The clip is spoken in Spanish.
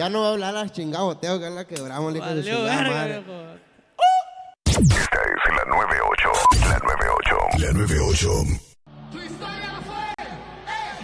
Ya no va a hablar las chingados, Teo, que la quebramos. Valió verga, viejo. Esta es la 98. La 98. La 98.